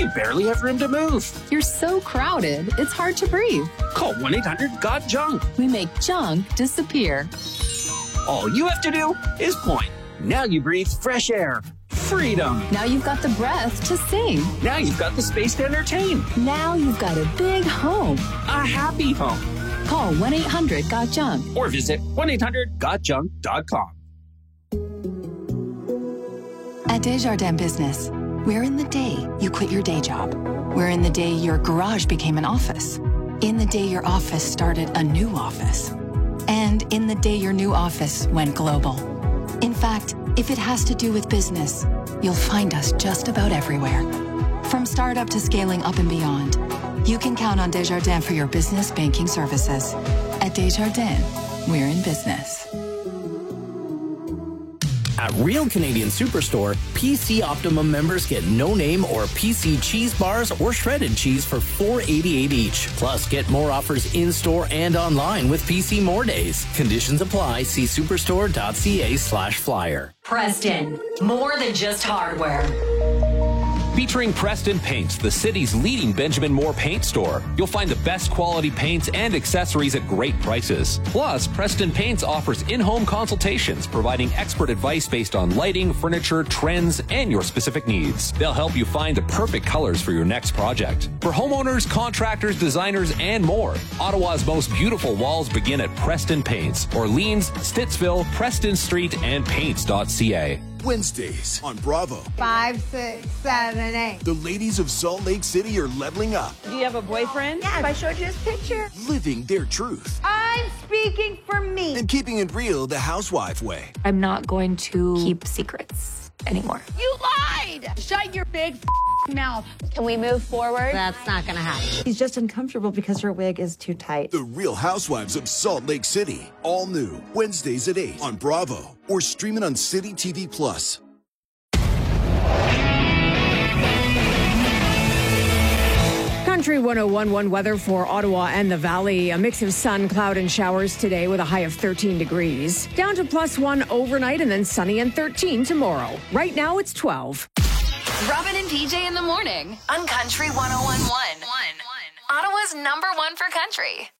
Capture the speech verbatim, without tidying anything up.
You barely have room to move. You're so crowded, it's hard to breathe. Call one eight hundred got junk. We make junk disappear. All you have to do is point. Now you breathe fresh air. Freedom. Now you've got the breath to sing. Now you've got the space to entertain. Now you've got a big home. A happy home. Call one eight hundred got junk. Or visit one eight hundred got junk dot com. At Desjardins Business, we're in the day you quit your day job. We're in the day your garage became an office. In the day your office started a new office. And in the day your new office went global. In fact, if it has to do with business, you'll find us just about everywhere. From startup to scaling up and beyond, you can count on Desjardins for your business banking services. At Desjardins, we're in business. At Real Canadian Superstore, P C Optimum members get no-name or P C cheese bars or shredded cheese for four dollars and eighty-eight cents each. Plus, get more offers in-store and online with P C More Days. Conditions apply. See superstore.ca slash flyer. Preston, more than just hardware. Featuring Preston Paints, the city's leading Benjamin Moore paint store. You'll find the best quality paints and accessories at great prices. Plus, Preston Paints offers in-home consultations, providing expert advice based on lighting, furniture, trends, and your specific needs. They'll help you find the perfect colors for your next project. For homeowners, contractors, designers, and more, Ottawa's most beautiful walls begin at Preston Paints, Orleans, Stittsville, Preston Street, and paints dot c a. Wednesdays on Bravo. Five, six, seven, eight. The ladies of Salt Lake City are leveling up. Do you have a boyfriend? Yes, I showed you his picture. Living their truth. I'm speaking for me. And keeping it real the housewife way. I'm not going to keep secrets anymore. You lied! Shut your big mouth. Can we move forward? That's not gonna happen. He's just uncomfortable because her wig is too tight. The Real Housewives of Salt Lake City. All new. Wednesdays at eight on Bravo. Or stream it on City T V Plus. Country one oh one one weather for Ottawa and the Valley. A mix of sun, cloud, and showers today with a high of thirteen degrees. Down to plus one overnight and then sunny and thirteen tomorrow. Right now it's twelve. Robin and P J in the morning on Country one oh one one. Ottawa's number one for country.